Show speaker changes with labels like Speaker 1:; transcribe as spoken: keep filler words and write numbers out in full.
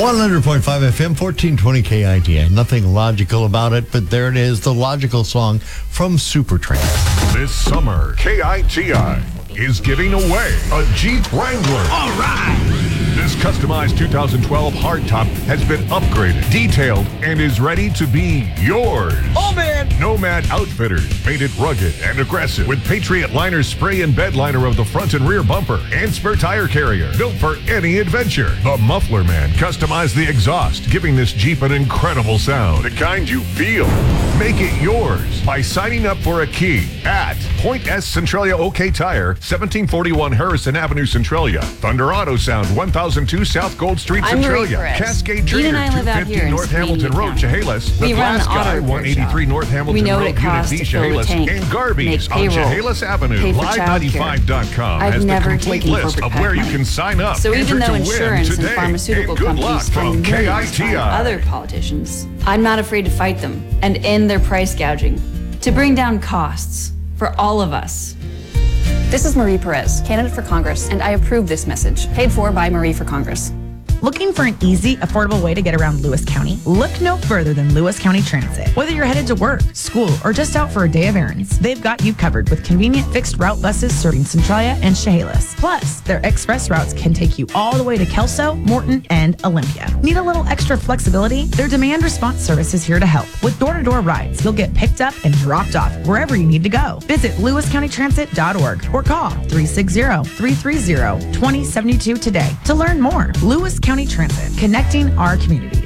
Speaker 1: one hundred point five F M, fourteen twenty K I T A. Nothing logical about it, but there it is, the logical song from Supertramp.
Speaker 2: This summer, K I T I is giving away a Jeep Wrangler.
Speaker 3: All right!
Speaker 2: This customized two thousand twelve hardtop has been upgraded, detailed, and is ready to be yours.
Speaker 3: Oh, man!
Speaker 2: Nomad Outfitters made it rugged and aggressive with Patriot Liner spray and bed liner of the front and rear bumper and spare tire carrier, built for any adventure. The Muffler Man customized the exhaust, giving this Jeep an incredible sound, the kind you feel. Make it yours by signing up for a key at Point S Centralia OK Tire, seventeen forty-one Harrison Avenue, Centralia. Thunder Auto Sound, one thousand two South Gold Street,
Speaker 4: I'm
Speaker 2: Centralia.
Speaker 4: Marie
Speaker 2: Cascade
Speaker 4: Dean
Speaker 2: Trader,
Speaker 4: and I live out
Speaker 2: two
Speaker 4: here
Speaker 2: fifty
Speaker 4: in
Speaker 2: North Hamilton
Speaker 4: Sweeney
Speaker 2: Road,
Speaker 4: County.
Speaker 2: Chehalis. The
Speaker 4: We run
Speaker 2: Glass
Speaker 4: an auto
Speaker 2: Guy,
Speaker 4: repair
Speaker 2: one eighty-three
Speaker 4: shop.
Speaker 2: North Hamilton
Speaker 4: We know what
Speaker 2: Road,
Speaker 4: it
Speaker 2: Unit
Speaker 4: costs
Speaker 2: B,
Speaker 4: to fill a
Speaker 2: Chehalis.
Speaker 4: tank,
Speaker 2: And Garby's
Speaker 4: make
Speaker 2: on
Speaker 4: payroll,
Speaker 2: Chehalis Avenue.
Speaker 4: pay for
Speaker 2: Live
Speaker 4: childcare.
Speaker 2: ninety-five dot com
Speaker 4: I've
Speaker 2: has the
Speaker 4: never
Speaker 2: complete
Speaker 4: taken
Speaker 2: list
Speaker 4: corporate
Speaker 2: of where
Speaker 4: PAC
Speaker 2: you
Speaker 4: money.
Speaker 2: can sign up.
Speaker 4: So even
Speaker 2: Enter
Speaker 4: though
Speaker 2: to win
Speaker 4: insurance and
Speaker 2: today.
Speaker 4: pharmaceutical
Speaker 2: And good
Speaker 4: companies
Speaker 2: luck from
Speaker 4: spend millions
Speaker 2: K I T I.
Speaker 4: on other politicians, I'm not afraid to fight them and end their price gouging to bring down costs for all of us.
Speaker 5: This is Marie Perez, candidate for Congress, and I approve this message. Paid for by Marie for Congress.
Speaker 6: Looking for an easy, affordable way to get around Lewis County? Look no further than Lewis County Transit. Whether you're headed to work, school, or just out for a day of errands, they've got you covered with convenient fixed route buses serving Centralia and Chehalis. Plus, their express routes can take you all the way to Kelso, Morton, and Olympia. Need a little extra flexibility? Their demand response service is here to help. With door-to-door rides, you'll get picked up and dropped off wherever you need to go. Visit lewis county transit dot org or call three six zero, three three zero, two zero seven two today to learn more. Lewis County Transit, connecting our communities.